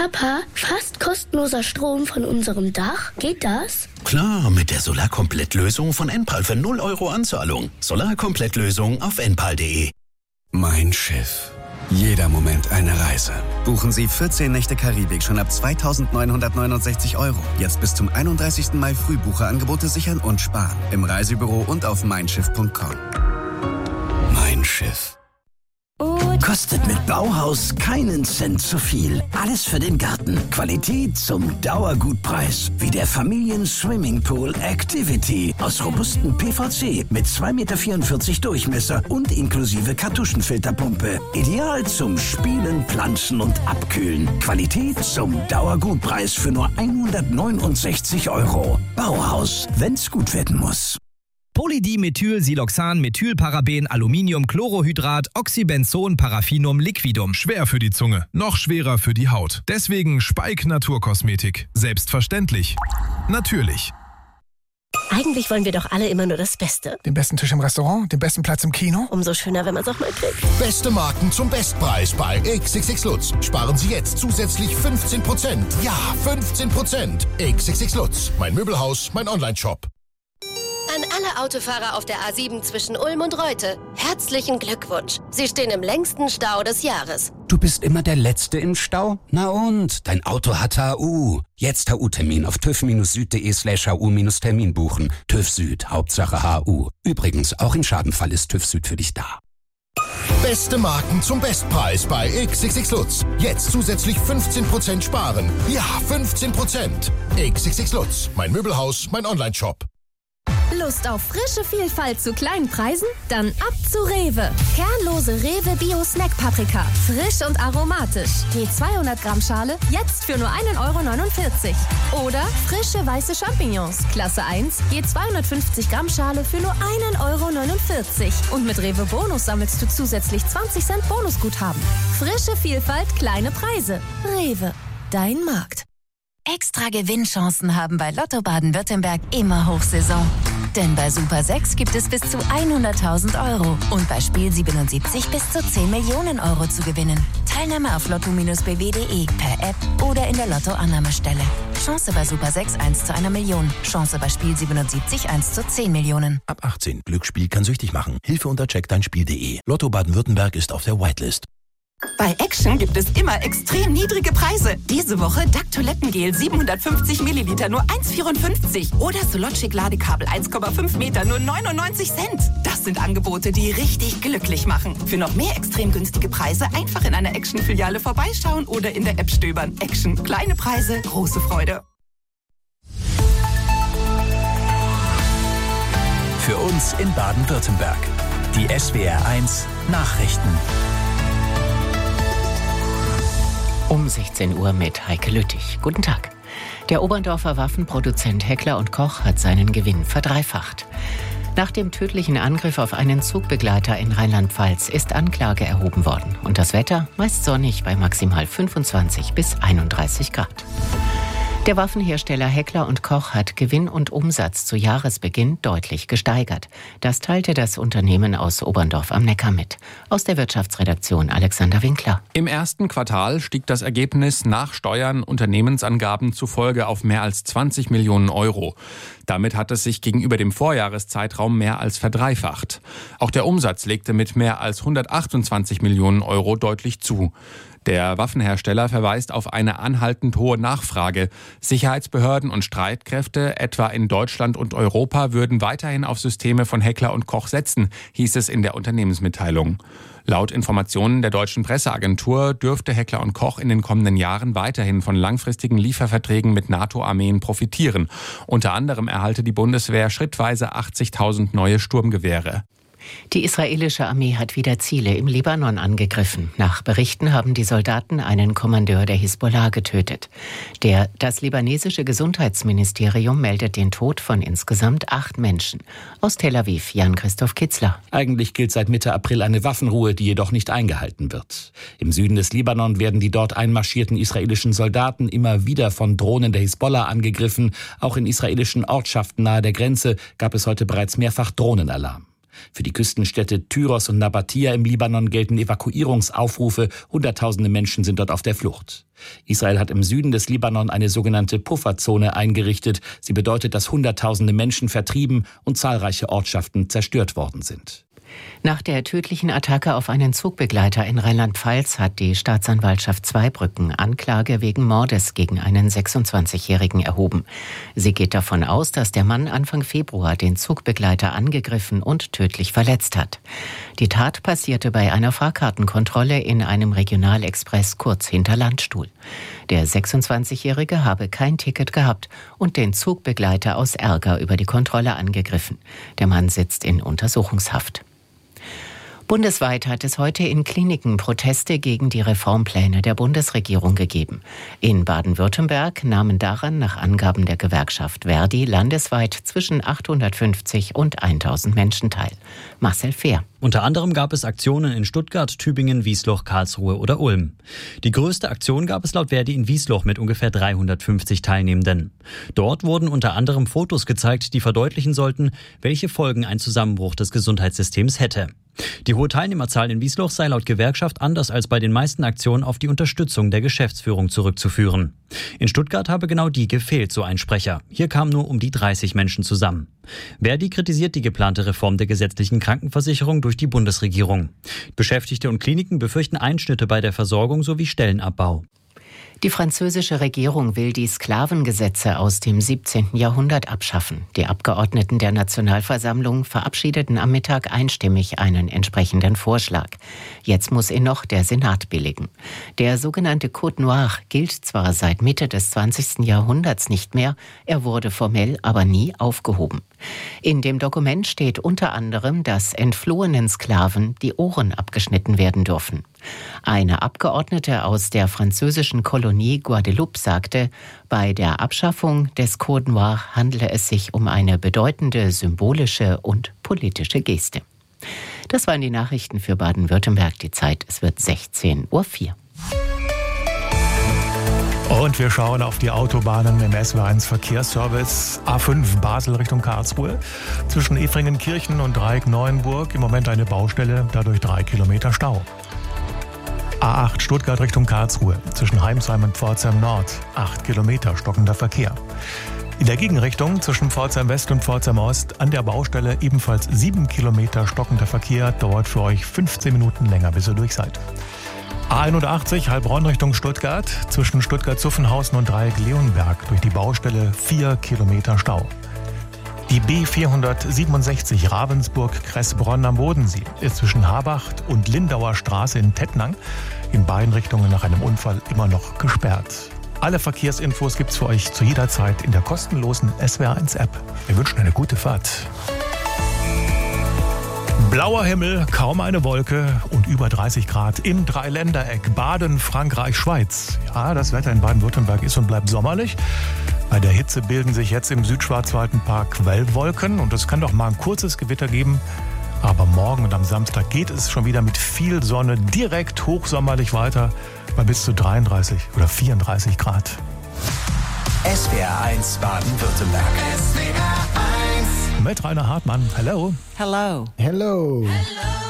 Papa, fast kostenloser Strom von unserem Dach? Geht das? Klar, mit der Solarkomplettlösung von Enpal für 0 € Anzahlung. Solarkomplettlösung auf enpal.de. Mein Schiff. Jeder Moment eine Reise. Buchen Sie 14 Nächte Karibik schon ab 2.969 €. Jetzt bis zum 31. Mai Frühbucherangebote sichern und sparen. Im Reisebüro und auf meinschiff.com. Mein Schiff. Kostet mit Bauhaus keinen Cent zu viel. Alles für den Garten. Qualität zum Dauergutpreis. Wie der Familien-Swimmingpool Activity. Aus robustem PVC mit 2,44 Meter Durchmesser und inklusive Kartuschenfilterpumpe. Ideal zum Spielen, Planschen und Abkühlen. Qualität zum Dauergutpreis für nur 169 €. Bauhaus, wenn's gut werden muss. Polydimethylsiloxan, Methylparaben, Aluminium, Chlorohydrat, Oxybenzon, Paraffinum, Liquidum. Schwer für die Zunge, noch schwerer für die Haut. Deswegen Speik Naturkosmetik. Selbstverständlich. Natürlich. Eigentlich wollen wir doch alle immer nur das Beste. Den besten Tisch im Restaurant, den besten Platz im Kino. Umso schöner, wenn man es auch mal kriegt. Beste Marken zum Bestpreis bei XXX Lutz. Sparen Sie jetzt zusätzlich 15%. Ja, 15%. XXX Lutz. Mein Möbelhaus, mein Onlineshop. An alle Autofahrer auf der A7 zwischen Ulm und Reute, herzlichen Glückwunsch. Sie stehen im längsten Stau des Jahres. Du bist immer der Letzte im Stau? Na und? Dein Auto hat HU. Jetzt HU-Termin auf tüv-süd.de/HU-Termin buchen. TÜV Süd, Hauptsache HU. Übrigens, auch im Schadenfall ist TÜV Süd für dich da. Beste Marken zum Bestpreis bei XXX Lutz. Jetzt zusätzlich 15% sparen. Ja, 15%. XXX Lutz. Mein Möbelhaus, mein Onlineshop. Lust auf frische Vielfalt zu kleinen Preisen? Dann ab zu Rewe. Kernlose Rewe Bio Snack Paprika. Frisch und aromatisch. Je 200 Gramm Schale jetzt für nur 1,49 € Oder frische weiße Champignons. Klasse 1. Je 250 Gramm Schale für nur 1,49 € Und mit Rewe Bonus sammelst du zusätzlich 20 Cent Bonusguthaben. Frische Vielfalt, kleine Preise. Rewe. Dein Markt. Extra Gewinnchancen haben bei Lotto Baden-Württemberg immer Hochsaison. Denn bei Super 6 gibt es bis zu 100.000 € und bei Spiel 77 bis zu 10 Millionen € zu gewinnen. Teilnahme auf lotto-bw.de, per App oder in der Lotto-Annahmestelle. Chance bei Super 6 1 zu 1 Million. Chance bei Spiel 77 1 zu 10 Millionen. Ab 18. Glücksspiel kann süchtig machen. Hilfe unter checkdeinspiel.de. Lotto Baden-Württemberg ist auf der Whitelist. Bei Action gibt es immer extrem niedrige Preise. Diese Woche DAC Toilettengel 750 Milliliter nur 1,54 oder Sologic Ladekabel 1,5 Meter nur 99 Cent. Das sind Angebote, die richtig glücklich machen. Für noch mehr extrem günstige Preise einfach in einer Action-Filiale vorbeischauen oder in der App stöbern. Action. Kleine Preise, große Freude. Für uns in Baden-Württemberg. Die SWR1 Nachrichten. Um 16 Uhr mit Heike Lüttich. Guten Tag. Der Oberndorfer Waffenproduzent Heckler & Koch hat seinen Gewinn verdreifacht. Nach dem tödlichen Angriff auf einen Zugbegleiter in Rheinland-Pfalz ist Anklage erhoben worden. Und das Wetter meist sonnig bei maximal 25 bis 31 Grad. Der Waffenhersteller Heckler & Koch hat Gewinn und Umsatz zu Jahresbeginn deutlich gesteigert. Das teilte das Unternehmen aus Oberndorf am Neckar mit. Aus der Wirtschaftsredaktion Alexander Winkler. Im ersten Quartal stieg das Ergebnis nach Steuern Unternehmensangaben zufolge auf mehr als 20 Millionen €. Damit hat es sich gegenüber dem Vorjahreszeitraum mehr als verdreifacht. Auch der Umsatz legte mit mehr als 128 Millionen € deutlich zu. Der Waffenhersteller verweist auf eine anhaltend hohe Nachfrage. Sicherheitsbehörden und Streitkräfte, etwa in Deutschland und Europa, würden weiterhin auf Systeme von Heckler & Koch setzen, hieß es in der Unternehmensmitteilung. Laut Informationen der deutschen Presseagentur dürfte Heckler & Koch in den kommenden Jahren weiterhin von langfristigen Lieferverträgen mit NATO-Armeen profitieren. Unter anderem erhalte die Bundeswehr schrittweise 80.000 neue Sturmgewehre. Die israelische Armee hat wieder Ziele im Libanon angegriffen. Nach Berichten haben die Soldaten einen Kommandeur der Hisbollah getötet. Das libanesische Gesundheitsministerium meldet den Tod von insgesamt 8 Menschen. Aus Tel Aviv, Jan-Christoph Kitzler. Eigentlich gilt seit Mitte April eine Waffenruhe, die jedoch nicht eingehalten wird. Im Süden des Libanon werden die dort einmarschierten israelischen Soldaten immer wieder von Drohnen der Hisbollah angegriffen. Auch in israelischen Ortschaften nahe der Grenze gab es heute bereits mehrfach Drohnenalarm. Für die Küstenstädte Tyros und Nabatia im Libanon gelten Evakuierungsaufrufe. Hunderttausende Menschen sind dort auf der Flucht. Israel hat im Süden des Libanon eine sogenannte Pufferzone eingerichtet. Sie bedeutet, dass Hunderttausende Menschen vertrieben und zahlreiche Ortschaften zerstört worden sind. Nach der tödlichen Attacke auf einen Zugbegleiter in Rheinland-Pfalz hat die Staatsanwaltschaft Zweibrücken Anklage wegen Mordes gegen einen 26-Jährigen erhoben. Sie geht davon aus, dass der Mann Anfang Februar den Zugbegleiter angegriffen und tödlich verletzt hat. Die Tat passierte bei einer Fahrkartenkontrolle in einem Regionalexpress kurz hinter Landstuhl. Der 26-Jährige habe kein Ticket gehabt und den Zugbegleiter aus Ärger über die Kontrolle angegriffen. Der Mann sitzt in Untersuchungshaft. Bundesweit hat es heute in Kliniken Proteste gegen die Reformpläne der Bundesregierung gegeben. In Baden-Württemberg nahmen daran nach Angaben der Gewerkschaft Verdi landesweit zwischen 850 und 1000 Menschen teil. Marcel Fehr. Unter anderem gab es Aktionen in Stuttgart, Tübingen, Wiesloch, Karlsruhe oder Ulm. Die größte Aktion gab es laut Verdi in Wiesloch mit ungefähr 350 Teilnehmenden. Dort wurden unter anderem Fotos gezeigt, die verdeutlichen sollten, welche Folgen ein Zusammenbruch des Gesundheitssystems hätte. Die hohe Teilnehmerzahl in Wiesloch sei laut Gewerkschaft anders als bei den meisten Aktionen auf die Unterstützung der Geschäftsführung zurückzuführen. In Stuttgart habe genau die gefehlt, so ein Sprecher. Hier kamen nur um die 30 Menschen zusammen. Verdi kritisiert die geplante Reform der gesetzlichen Krankenversicherung durch die Bundesregierung. Beschäftigte und Kliniken befürchten Einschnitte bei der Versorgung sowie Stellenabbau. Die französische Regierung will die Sklavengesetze aus dem 17. Jahrhundert abschaffen. Die Abgeordneten der Nationalversammlung verabschiedeten am Mittag einstimmig einen entsprechenden Vorschlag. Jetzt muss ihn noch der Senat billigen. Der sogenannte Code Noir gilt zwar seit Mitte des 20. Jahrhunderts nicht mehr, er wurde formell aber nie aufgehoben. In dem Dokument steht unter anderem, dass entflohenen Sklaven die Ohren abgeschnitten werden dürfen. Eine Abgeordnete aus der französischen Kolonie Guadeloupe sagte, bei der Abschaffung des Code Noir handle es sich um eine bedeutende symbolische und politische Geste. Das waren die Nachrichten für Baden-Württemberg. Die Zeit, es wird 16:04 Uhr. Und wir schauen auf die Autobahnen im SW1 Verkehrsservice. A5 Basel Richtung Karlsruhe. Zwischen Efringenkirchen und Dreieck-Neuenburg im Moment eine Baustelle, dadurch 3 Kilometer Stau. A8 Stuttgart Richtung Karlsruhe. Zwischen Heimsheim und Pforzheim Nord 8 Kilometer stockender Verkehr. In der Gegenrichtung zwischen Pforzheim West und Pforzheim Ost an der Baustelle ebenfalls 7 Kilometer stockender Verkehr. Dauert für euch 15 Minuten länger, bis ihr durch seid. A81 Heilbronn Richtung Stuttgart, zwischen Stuttgart-Zuffenhausen und Dreieck-Leonberg durch die Baustelle 4 Kilometer Stau. Die B467 Ravensburg-Kressbronn am Bodensee ist zwischen Habacht und Lindauer Straße in Tettnang in beiden Richtungen nach einem Unfall immer noch gesperrt. Alle Verkehrsinfos gibt's für euch zu jeder Zeit in der kostenlosen SWR1-App. Wir wünschen eine gute Fahrt. Blauer Himmel, kaum eine Wolke und über 30 Grad im Dreiländereck Baden, Frankreich, Schweiz. Ja, das Wetter in Baden-Württemberg ist und bleibt sommerlich. Bei der Hitze bilden sich jetzt im Südschwarzwald ein paar Quellwolken und es kann doch mal ein kurzes Gewitter geben. Aber morgen und am Samstag geht es schon wieder mit viel Sonne direkt hochsommerlich weiter bei bis zu 33 oder 34 Grad. SWR1 Baden-Württemberg. Mit Rainer Hartmann. Hello. Hello. Hello. Hello.